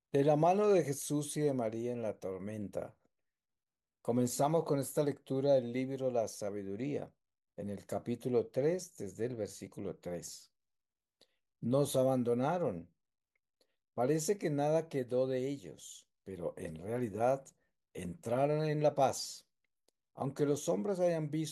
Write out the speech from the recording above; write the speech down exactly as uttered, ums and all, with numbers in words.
De la mano de Jesús y de María en la tormenta, comenzamos con esta lectura del libro La Sabiduría, en el capítulo tres, desde el versículo tres. Nos abandonaron. Parece que nada quedó de ellos, pero en realidad entraron en la paz. Aunque los hombres hayan visto